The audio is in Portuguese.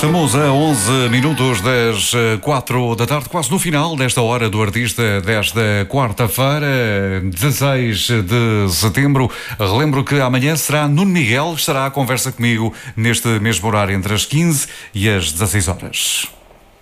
Estamos a 11 minutos das 4 da tarde, quase no final desta hora do artista desta quarta-feira, 16 de setembro. Relembro que amanhã será Nuno Miguel, estará à conversa comigo neste mesmo horário entre as 15 e as 16 horas.